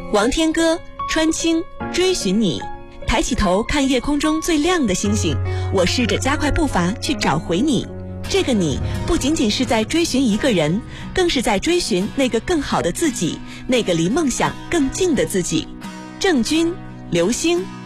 王天歌，川青，追寻你。抬起头看夜空中最亮的星星，我试着加快步伐去找回你。这个你不仅仅是在追寻一个人，更是在追寻那个更好的自己，那个离梦想更近的自己。郑钧，刘星。